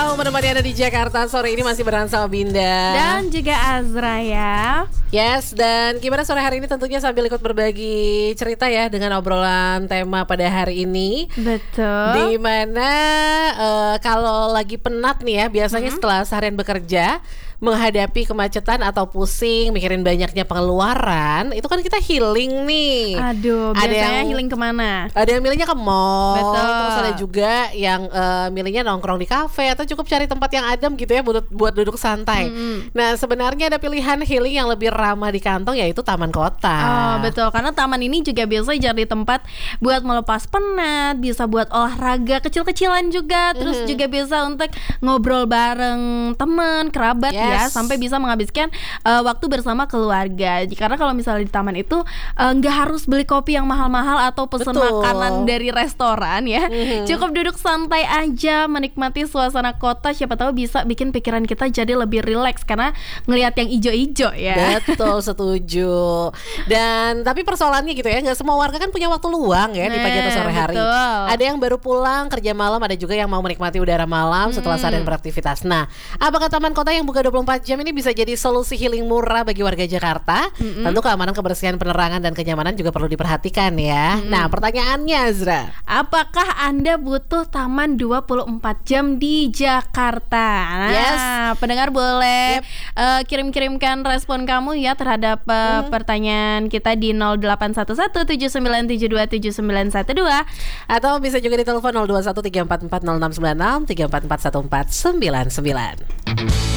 menemani Anda di Jakarta sore ini masih bareng sama Binda dan juga Azra ya. Yes, dan gimana sore hari ini tentunya sambil ikut berbagi cerita ya dengan obrolan tema pada hari ini. Betul. Dimana kalau lagi penat nih ya, biasanya setelah seharian bekerja menghadapi kemacetan atau pusing mikirin banyaknya pengeluaran, itu kan kita healing nih. Aduh, biasanya healing kemana? Ada yang milihnya ke mall. Betul. Terus ada juga yang milihnya nongkrong di kafe atau cukup cari tempat yang adem gitu ya buat duduk santai. Nah, sebenarnya ada pilihan healing yang lebih ramah di kantong, yaitu taman kota. Oh betul, karena taman ini juga biasa jadi tempat buat melepas penat, bisa buat olahraga kecil-kecilan juga, terus juga bisa untuk ngobrol bareng teman, kerabat ya, sampai bisa menghabiskan waktu bersama keluarga. Karena kalau misalnya di taman itu nggak harus beli kopi yang mahal-mahal atau pesen makanan dari restoran ya. Cukup duduk santai aja, menikmati suasana kota. Siapa tahu bisa bikin pikiran kita jadi lebih rileks karena ngelihat yang ijo-ijo ya. Betul, setuju. Dan tapi persoalannya gitu ya, nggak semua warga kan punya waktu luang ya di pagi atau sore hari. Ada yang baru pulang kerja malam, ada juga yang mau menikmati udara malam setelah seharian beraktivitas. Nah, apakah taman kota yang buka 24 jam ini bisa jadi solusi healing murah bagi warga Jakarta? Tentu keamanan, kebersihan, penerangan, dan kenyamanan juga perlu diperhatikan ya. Nah, pertanyaannya Azra, apakah Anda butuh taman 24 jam di Jakarta? Nah, pendengar boleh kirim-kirimkan respon kamu ya terhadap pertanyaan kita di 081179727912 atau bisa juga di telepon 0213440696 3441499.